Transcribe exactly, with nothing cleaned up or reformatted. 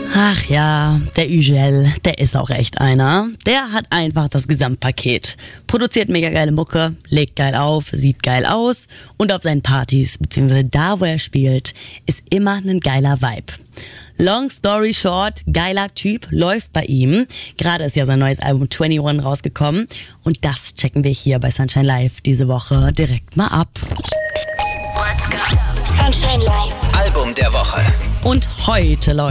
Ach ja, der Ügel, der ist auch echt einer. Der hat einfach das Gesamtpaket. Produziert mega geile Mucke, legt geil auf, sieht geil aus und auf seinen Partys, beziehungsweise da, wo er spielt, ist immer ein geiler Vibe. Long story short, geiler Typ, läuft bei ihm. Gerade ist ja sein neues Album einundzwanzig rausgekommen und das checken wir hier bei Sunshine Live diese Woche direkt mal ab. Sunshine Live. Album der Woche. Und heute läuft